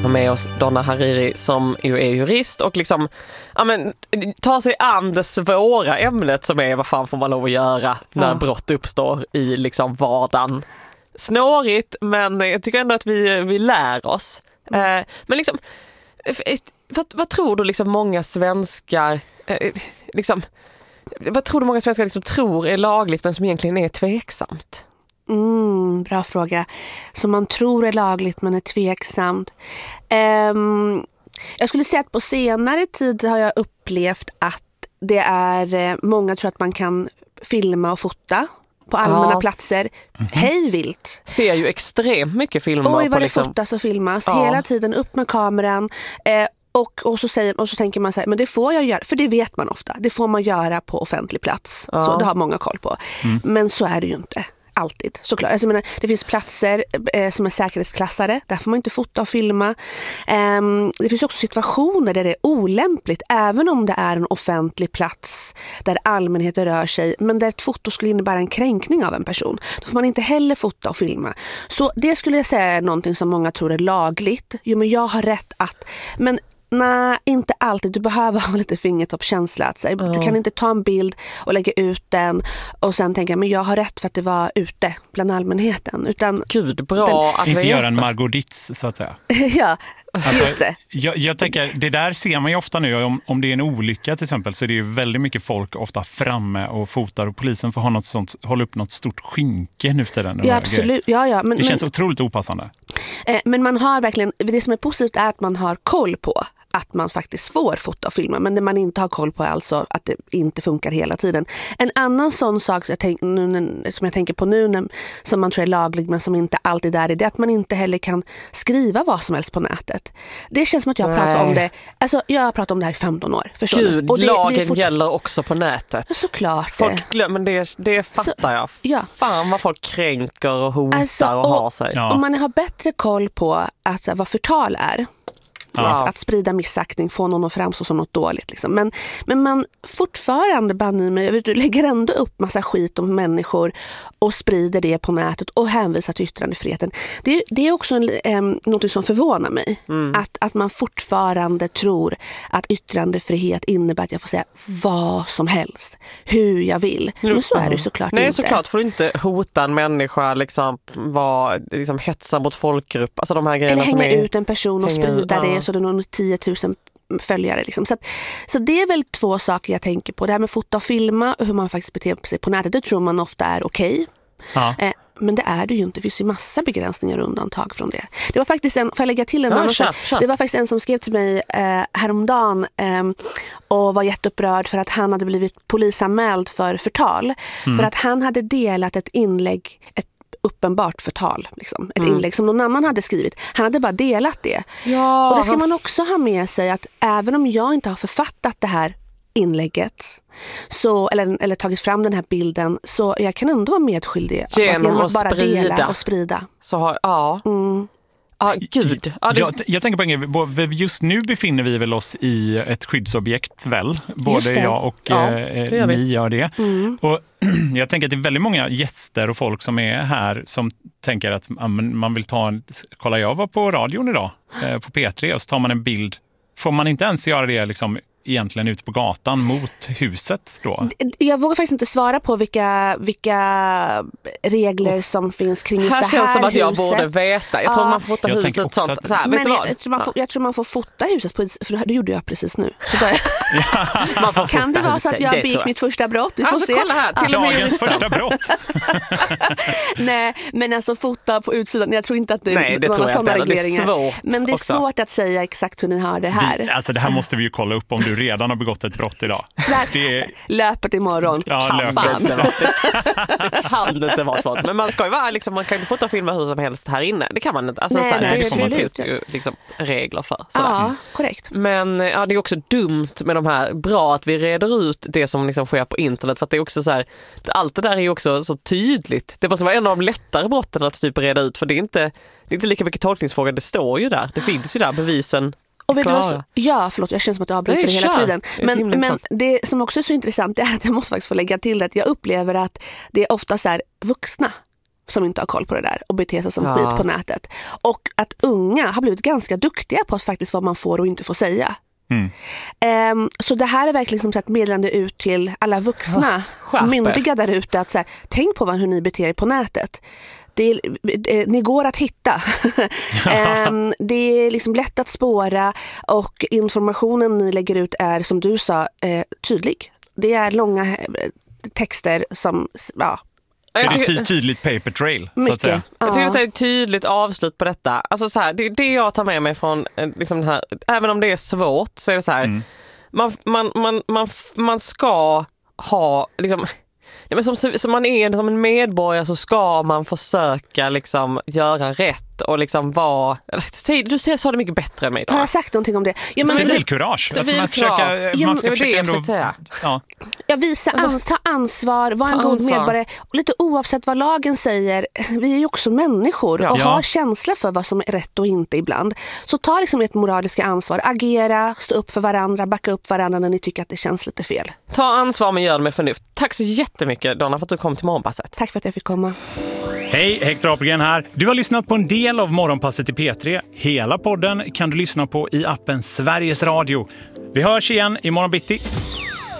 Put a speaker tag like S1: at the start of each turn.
S1: Med oss Donna Hariri som ju är jurist och liksom tar sig an det svåra ämnet som är vad fan får man lov att göra när brott uppstår i liksom vardagen. Snårigt, men jag tycker ändå att vi lär oss. Men liksom vad tror du liksom många svenskar vad tror du många svenskar liksom tror är lagligt men som egentligen är tveksamt?
S2: Bra fråga. Som man tror är lagligt men är tveksamt. Jag skulle säga att på senare tid har jag upplevt att det är många tror att man kan filma och fota på allmänna platser. Hej vilt.
S1: Ser ju extremt mycket filmer.
S2: Oj, vad det
S1: liksom
S2: fotas och filmas. Hela tiden upp med kameran. Och så tänker man så här, men det får jag göra, för det vet man ofta. Det får man göra på offentlig plats. Så det har många koll på. Men så är det ju inte. Alltid, såklart. Alltså, jag menar, det finns platser som är säkerhetsklassade. Där får man inte fota och filma. Det finns också situationer där det är olämpligt, även om det är en offentlig plats där allmänheten rör sig, men där ett foto skulle innebära en kränkning av en person. Då får man inte heller fota och filma. Så det skulle jag säga är någonting som många tror är lagligt. Jo, men jag har rätt att... Men nej, inte alltid. Du behöver ha lite fingertoppskänsla. Du kan inte ta en bild och lägga ut den och sen tänka, men jag har rätt för att det var ute bland allmänheten. Utan
S1: Gud, bra att
S3: inte göra en Margot Ditz, så att säga.
S2: Ja,
S3: alltså,
S2: just det.
S3: Jag tänker, det där ser man ju ofta nu. Om det är en olycka till exempel, så är det ju väldigt mycket folk ofta framme och fotar, och polisen får ha något sånt, hålla upp något stort skynke nu efter den.
S2: Ja, absolut. Ja,
S3: det känns otroligt opassande.
S2: Men man har verkligen, det som är positivt är att man har koll på att man faktiskt får fota och filma, men det man inte har koll på är alltså att det inte funkar hela tiden. En annan sån sak som jag tänker på nu, som man tror är laglig men som inte alltid är det, är att man inte heller kan skriva vad som helst på nätet. Det känns som att jag har pratat om det, alltså jag har pratat om det här i 15 år.
S1: Gud, och lagen gäller också på nätet.
S2: Såklart.
S1: Folk glömmer, men det fattar jag. Ja. Fan vad folk kränker och hotar och har sig.
S2: Ja. Om man har bättre koll på vad förtal är, att sprida missaktning, få någon att framstå som något dåligt liksom. Men man fortfarande lägger ändå upp massa skit om människor och sprider det på nätet och hänvisar till yttrandefriheten. Det är också något som förvånar mig. Att man fortfarande tror att yttrandefrihet innebär att jag får säga vad som helst, hur jag vill. Men så är det såklart inte.
S1: Nej, såklart får du inte hota en människa, liksom hetsa mot folkgrupp, alltså de här grejerna.
S2: Eller hänga ut en person och sprida det så det är någon 10 000 följare liksom. Så det är väl 2 saker jag tänker på. Det här med fota och filma och hur man faktiskt beter sig på nätet, det tror man ofta är okej. Men det är det ju inte. Det finns ju massa begränsningar och undantag från det. Det var faktiskt får jag lägga till en annan sak? Det var faktiskt en som skrev till mig häromdagen och var jätteupprörd för att han hade blivit polisanmäld för förtal. För att han hade delat ett inlägg, ett uppenbart förtal, liksom. Ett inlägg som någon annan hade skrivit. Han hade bara delat det. Och det ska man också ha med sig, att även om jag inte har författat det här inlägget eller tagit fram den här bilden, så jag kan ändå vara medskyldig genom att bara dela och sprida.
S1: Gud.
S3: Jag tänker på en grej. Just nu befinner vi väl oss i ett skyddsobjekt väl? Både jag och ni gör det. Och jag tänker att det är väldigt många gäster och folk som är här som tänker att man vill kolla, jag var på radion idag på P3, och så tar man en bild. Får man inte ens göra det liksom egentligen ute på gatan mot huset då?
S2: Jag vågar faktiskt inte svara på vilka regler som finns kring just det här huset.
S1: Här känns som att jag borde veta. Jag tror man får fota huset sånt. Så här,
S2: men jag tror man får fota huset för det gjorde jag precis nu. Så kan det vara så att jag begick mitt första brott? Vi får se.
S1: Kolla här, till
S3: dagens första brott.
S2: Nej, men alltså fota på utsidan. Jag tror inte att det är några sådana regleringar.
S1: Det är svårt
S2: men det är svårt att säga exakt hur ni har det här.
S3: Alltså det här måste vi ju kolla upp om du redan har begått ett brott idag.
S2: Löpet imorgon.
S3: Ja,
S1: löpet var tvått. Men man ska ju vara liksom, man kan ju fota och filma hur som helst här inne. Det kan man inte. Alltså, det finns ju liksom regler för.
S2: Ja, korrekt.
S1: Men det är också dumt med de här, bra att vi reder ut det som liksom sker på internet, för att det är också så här, allt det där är ju också så tydligt. Det måste vara en av de lättare brotten att typ reda ut, för det är inte lika mycket tolkningsfråga. Det står ju där. Det finns ju där bevisen.
S2: Och vet du vad, förlåt, jag känner som att jag avbryter det hela tiden. Men det som också är så intressant är att jag måste faktiskt få lägga till att jag upplever att det är ofta så här vuxna som inte har koll på det där och beter sig som skit på nätet. Och att unga har blivit ganska duktiga på faktiskt vad man får och inte får säga. Så det här är verkligen som ett meddelande ut till alla vuxna myndiga där ute att så här, tänk på hur ni beter er på nätet. Ni går att hitta. Det är liksom lätt att spåra och informationen ni lägger ut är, som du sa, tydlig. Det är långa texter som
S3: det är tydligt paper trail, så att säga.
S1: Jag tycker att det är ett tydligt avslut på detta. Alltså så här, det jag tar med mig från liksom den här, även om det är svårt så är det så här, man ska ha liksom, som man är som en medborgare så ska man försöka liksom göra rätt och liksom vara... Du sa det mycket bättre än mig då.
S2: Har jag sagt någonting om det?
S3: Civilkurage. Man ska försöka ändå...
S2: Ta ansvar, vara en god medborgare. Och lite oavsett vad lagen säger, vi är ju också människor och har känsla för vad som är rätt och inte ibland. Så ta liksom ett moraliska ansvar, agera, stå upp för varandra, backa upp varandra när ni tycker att det känns lite fel.
S1: Ta ansvar men gör det med förnuft. Tack så jättemycket, Donna, för att du kom till Morgonpasset.
S2: Tack för att jag fick komma.
S3: Hej, Hector Apelgren här. Du har lyssnat på en del av Morgonpasset i P3. Hela podden kan du lyssna på i appen Sveriges Radio. Vi hörs igen imorgon bitti.